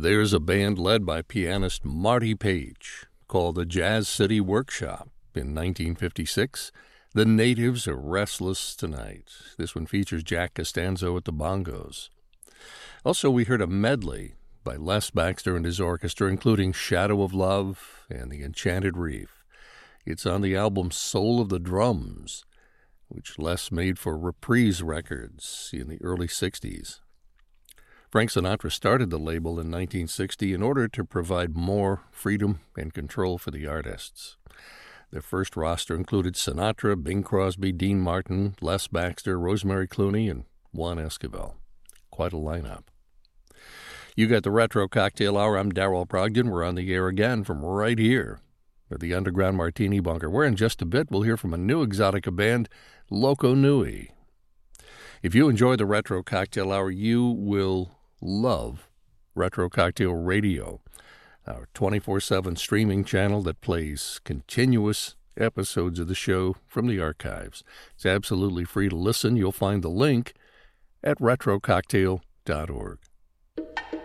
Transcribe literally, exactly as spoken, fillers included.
There's a band led by pianist Marty Page called the Jazz City Workshop. In nineteen fifty-six, The Natives Are Restless Tonight. This one features Jack Costanzo at the bongos. Also, we heard a medley by Les Baxter and his orchestra, including Shadow of Love and The Enchanted Reef. It's on the album Soul of the Drums, which Les made for Reprise Records in the early sixties. Frank Sinatra started the label in nineteen sixty in order to provide more freedom and control for the artists. Their first roster included Sinatra, Bing Crosby, Dean Martin, Les Baxter, Rosemary Clooney, and Juan Esquivel. Quite a lineup. You got the Retro Cocktail Hour. I'm Darryl Brogdon. We're on the air again from right here at the Underground Martini Bunker, where in just a bit we'll hear from a new Exotica band, Loco Nui. If you enjoy the Retro Cocktail Hour, you will love Retro Cocktail Radio, our twenty-four seven streaming channel that plays continuous episodes of the show from the archives. It's absolutely free to listen. You'll find the link at retro cocktail dot org.